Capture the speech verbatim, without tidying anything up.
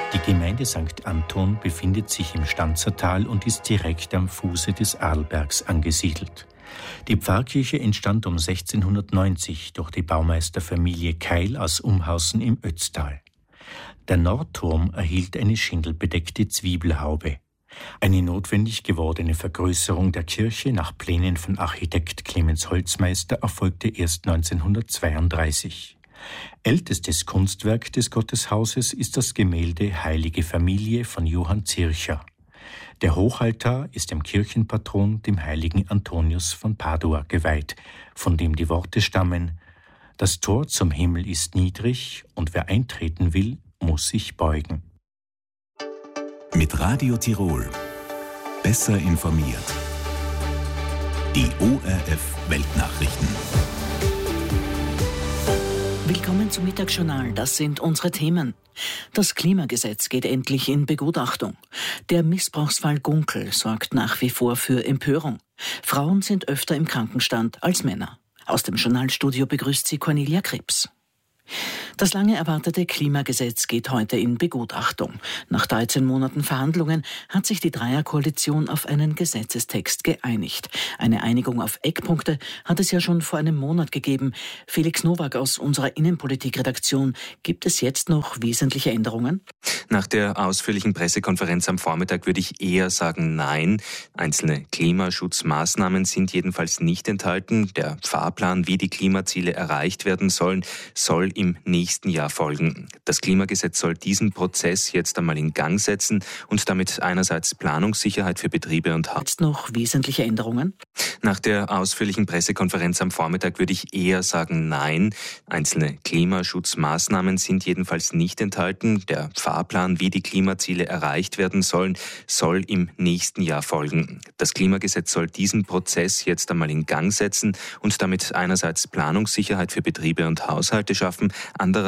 Die Gemeinde Sankt Anton befindet sich im Stanzertal und ist direkt am Fuße des Arlbergs angesiedelt. Die Pfarrkirche entstand um sechzehnhundertneunzig durch die Baumeisterfamilie Keil aus Umhausen im Ötztal. Der Nordturm erhielt eine schindelbedeckte Zwiebelhaube. Eine notwendig gewordene Vergrößerung der Kirche nach Plänen von Architekt Clemens Holzmeister erfolgte erst neunzehnhundertzweiunddreißig. Ältestes Kunstwerk des Gotteshauses ist das Gemälde Heilige Familie von Johann Zircher. Der Hochaltar ist dem Kirchenpatron, dem heiligen Antonius von Padua, geweiht, von dem die Worte stammen: Das Tor zum Himmel ist niedrig, und wer eintreten will, muss sich beugen. Mit Radio Tirol. Besser informiert. Die O R F Weltnachrichten. Willkommen zum Mittagsjournal. Das sind unsere Themen. Das Klimagesetz geht endlich in Begutachtung. Der Missbrauchsfall Gunkel sorgt nach wie vor für Empörung. Frauen sind öfter im Krankenstand als Männer. Aus dem Journalstudio begrüßt sie Cornelia Krebs. Das lange erwartete Klimagesetz geht heute in Begutachtung. Nach dreizehn Monaten Verhandlungen hat sich die Dreierkoalition auf einen Gesetzestext geeinigt. Eine Einigung auf Eckpunkte hat es ja schon vor einem Monat gegeben. Felix Nowak aus unserer Innenpolitikredaktion, gibt es jetzt noch wesentliche Änderungen? Nach der ausführlichen Pressekonferenz am Vormittag würde ich eher sagen, nein. Einzelne Klimaschutzmaßnahmen sind jedenfalls nicht enthalten. Der Fahrplan, wie die Klimaziele erreicht werden sollen, soll im nächsten Jahr folgen. Das Klimagesetz soll diesen Prozess jetzt einmal in Gang setzen und damit einerseits Planungssicherheit für Betriebe und Haus. Jetzt noch wesentliche Änderungen? Nach der ausführlichen Pressekonferenz am Vormittag würde ich eher sagen, nein. Einzelne Klimaschutzmaßnahmen sind jedenfalls nicht enthalten. Der Fahrplan, wie die Klimaziele erreicht werden sollen, soll im nächsten Jahr folgen. Das Klimagesetz soll diesen Prozess jetzt einmal in Gang setzen und damit einerseits Planungssicherheit für Betriebe und Haushalte schaffen, andererseits